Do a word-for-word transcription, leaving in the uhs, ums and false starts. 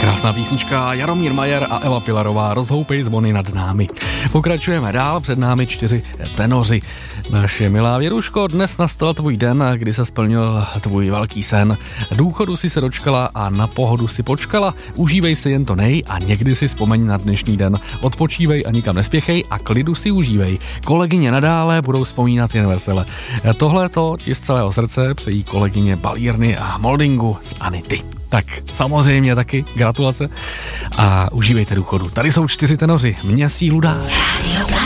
Krásná písnička, Jaromír Majer a Eva Pilarová, Rozhoupej zvony nad námi. Pokračujeme dál, před námi čtyři tenoři. Naše milá Věruško, dnes nastal tvůj den, kdy se splnil tvůj velký sen. Důchodu si se dočkala a na pohodu si počkala. Užívej si jen to nej a někdy si vzpomeň na dnešní den. Odpočívej a nikam nespěchej a klidu si užívej. Kolegyně nadále budou vzpomínat jen vesele. Tohle to ti z celého srdce přejí kolegyně Balírny a Moldingu z Anity. Tak samozřejmě taky gratulace a užívejte důchodu. Tady jsou čtyři tenoři, mě sílu dáš.